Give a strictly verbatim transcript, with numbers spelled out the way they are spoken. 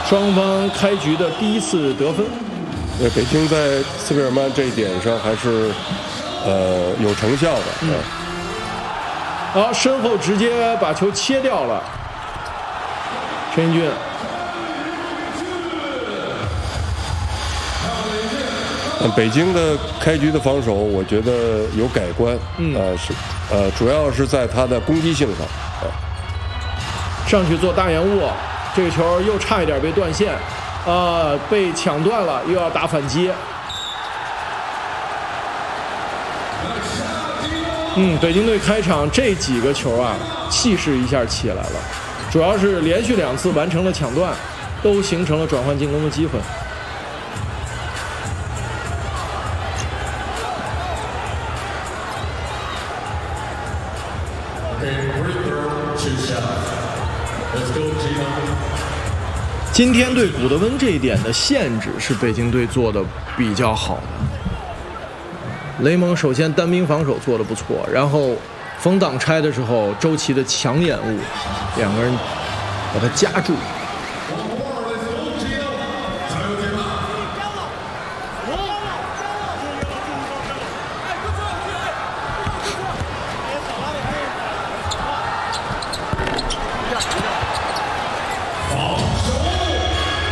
双方开局的第一次得分。 对，北京在斯皮尔曼这一点上还是呃有成效的。 嗯。好，身后直接把球切掉了，陈英俊。 北京的开局的防守，我觉得有改观。嗯，呃是，呃主要是在他的攻击性上。呃、 上去做大延误，这个球又差一点被断线，啊、呃，被抢断了，又要打反击。嗯，北京队开场这几个球啊，气势一下起来了，主要是连续两次完成了抢断，都形成了转换进攻的机会。今天对古德温这一点的限制是北京队做的比较好的。雷蒙首先单兵防守做的不错，然后封挡拆的时候，周琦的抢掩误，两个人把他夹住。